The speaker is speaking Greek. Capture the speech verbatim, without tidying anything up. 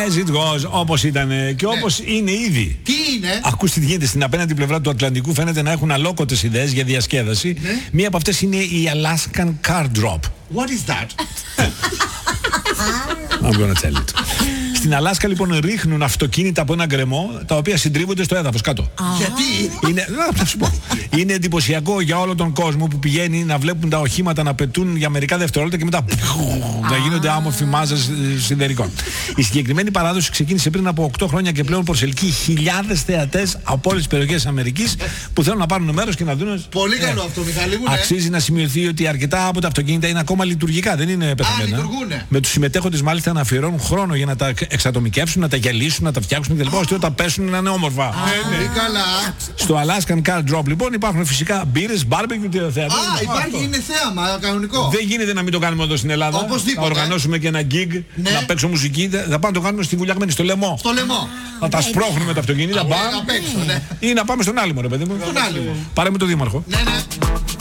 As it was, όπως ήταν και όπως ναι. είναι ήδη. Τι είναι? Ακούστε τι γίνεται. Στην απέναντι πλευρά του Ατλαντικού φαίνεται να έχουν αλόκοτες ιδέες για διασκέδαση. Ναι. Μία από αυτές είναι η Alaskan Car Drop. What is that? I'm gonna tell it. Στην Αλάσκα λοιπόν ρίχνουν αυτοκίνητα από ένα γκρεμό τα οποία συντρίβονται στο έδαφος κάτω. Γιατί? Είναι, να σου πω, είναι εντυπωσιακό για όλο τον κόσμο που πηγαίνει να βλέπουν τα οχήματα να πετούν για μερικά δευτερόλεπτα και μετά να γίνονται άμορφοι μάζες σιδερικών. Η συγκεκριμένη παράδοση ξεκίνησε πριν από οκτώ χρόνια και πλέον προσελκύει χιλιάδες θεατές από όλες τις περιοχές της Αμερικής που θέλουν να πάρουν μέρος και να δουν. Πολύ καλό αυτό, Μιχάλη μου. Αξίζει να σημειωθεί ότι αρκετά από τα αυτοκίνητα είναι ακόμα λειτουργικά, δεν είναι πεθαμένα. Με τους συμμετέχοντες μάλιστα να αφιερώνουν χρόνο για να τα εξατομικεύσουν, να τα γυαλίσουν, να τα φτιάξουν κτλ. Ώστε όταν πέσουν να είναι όμορφα. Πολύ καλά. Στο Alaskan Car Drop λοιπόν υπάρχουν φυσικά μπύρες, barbecue και θέαμα. Α, υπάρχει, είναι θέαμα, κανονικό. Δεν γίνεται να μην το κάνουμε εδώ στην Ελλάδα. Οπωσδήποτε. Να οργανώσουμε και ένα gig, ναι. να παίξουμε μουσική. Θα πάμε να το κάνουμε στη Βουλιαγμένη, στο λαιμό. Στο λαιμό. Να τα σπρώχνουμε τα αυτοκίνητα. Ναι. Ή να πάμε στον Άλυμο, ρε παιδί μου. Στον Άλυμο. Πάρε με τον Δήμαρχο. Ναι, ναι.